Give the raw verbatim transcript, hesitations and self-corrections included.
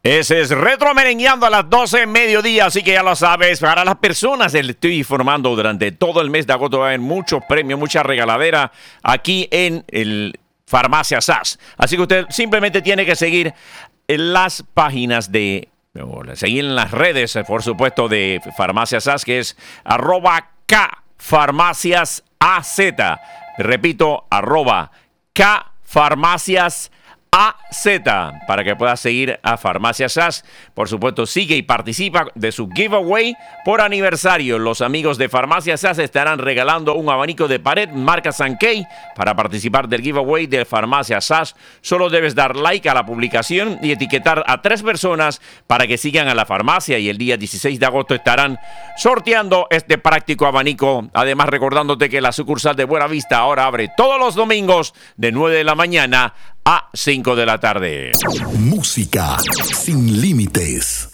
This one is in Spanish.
Ese es Retro Merengueando a las doce mediodía, así que ya lo sabes. Para las personas, les estoy informando, durante todo el mes de agosto va a haber muchos premios, mucha regaladera aquí en el Farmacia Sass. Así que usted simplemente tiene que seguir en las páginas de, o seguir en las redes, por supuesto, de Farmacia Sass, que es arroba K Farmacias A Z. Repito, arroba K Farmacias A Z, para que puedas seguir a Farmacia Sass. Por supuesto, sigue y participa de su giveaway por aniversario. Los amigos de Farmacia Sass estarán regalando un abanico de pared marca Sankey. Para participar del giveaway de Farmacia Sass, solo debes dar like a la publicación y etiquetar a tres personas para que sigan a la farmacia, y el día dieciséis de agosto estarán sorteando este práctico abanico. Además, recordándote que la sucursal de Buena Vista ahora abre todos los domingos de nueve de la mañana a cinco de la tarde. Música sin límites.